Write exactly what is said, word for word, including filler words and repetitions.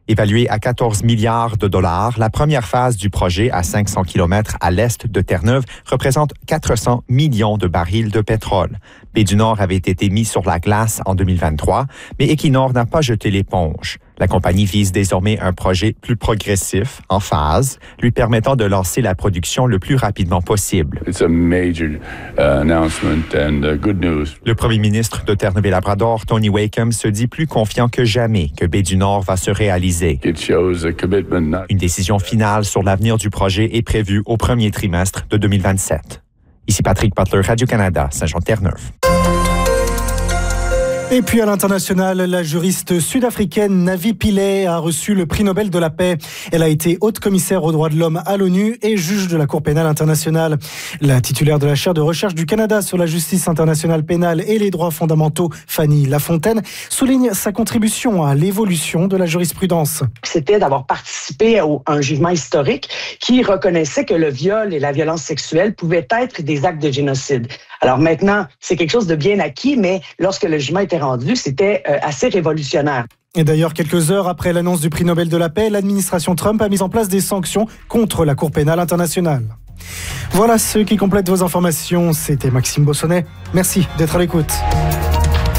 Évaluée à quatorze milliards de dollars, la première phase du projet à cinq cents kilomètres à l'est de Terre-Neuve représente quatre cents millions de barils de pétrole. Baie du Nord avait été mis sur la glace en deux mille vingt-trois, mais Equinor n'a pas jeté l'éponge. La compagnie vise désormais un projet plus progressif, en phase, lui permettant de lancer la production le plus rapidement possible. It's a major uh, announcement and uh, good news. Le premier ministre de Terre-Neuve-et-Labrador, Tony Wakeham, se dit plus confiant que jamais que Baie du Nord va se réaliser. It shows a commitment not... Une décision finale sur l'avenir du projet est prévue au premier trimestre de deux mille vingt-sept. Ici Patrick Butler, Radio-Canada, Saint-Jean-Terre-Neuve. Et puis à l'international, la juriste sud-africaine Navi Pillay a reçu le prix Nobel de la paix. Elle a été haute commissaire aux droits de l'homme à l'ONU et juge de la Cour pénale internationale. La titulaire de la chaire de recherche du Canada sur la justice internationale pénale et les droits fondamentaux, Fanny Lafontaine, souligne sa contribution à l'évolution de la jurisprudence. C'était d'avoir participé à un jugement historique qui reconnaissait que le viol et la violence sexuelle pouvaient être des actes de génocide. Alors maintenant, c'est quelque chose de bien acquis, mais lorsque le jugement était rendu, c'était euh, assez révolutionnaire. Et d'ailleurs, quelques heures après l'annonce du prix Nobel de la paix, l'administration Trump a mis en place des sanctions contre la Cour pénale internationale. Voilà ce qui complète vos informations. C'était Maxime Bossonnet. Merci d'être à l'écoute.